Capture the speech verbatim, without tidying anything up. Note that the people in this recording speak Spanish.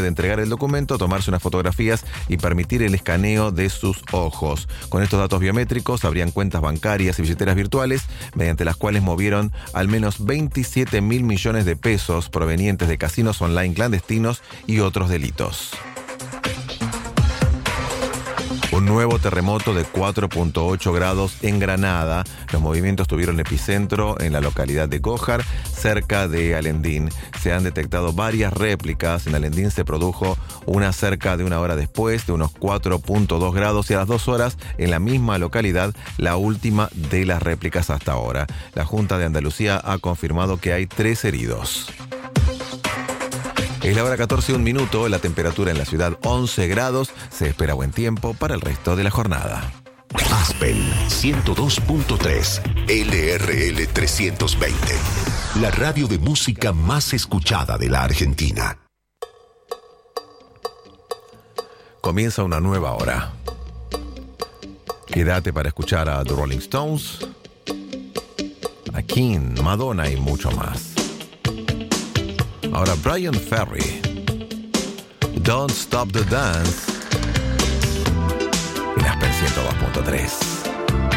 puede entregar el documento, tomarse unas fotografías y permitir el escaneo de sus ojos. Con estos datos biométricos abrían cuentas bancarias y billeteras virtuales, mediante las cuales movieron al menos veintisiete mil millones de pesos provenientes de casinos online clandestinos y otros delitos. Un nuevo terremoto de cuatro punto ocho grados en Granada. Los movimientos tuvieron epicentro en la localidad de Gójar, cerca de Alendín. Se han detectado varias réplicas. En Alendín se produjo una cerca de una hora después, de unos cuatro punto dos grados, y a las dos horas en la misma localidad, la última de las réplicas hasta ahora. La Junta de Andalucía ha confirmado que hay tres heridos. Es la hora catorce, un minuto, la temperatura en la ciudad once grados, se espera buen tiempo para el resto de la jornada. Aspen ciento dos punto tres, L R L trescientos veinte, la radio de música más escuchada de la Argentina. Comienza una nueva hora. Quédate para escuchar a The Rolling Stones, a King, Madonna y mucho más. Ahora Brian Ferry, Don't Stop the Dance, en Aspen ciento dos punto tres.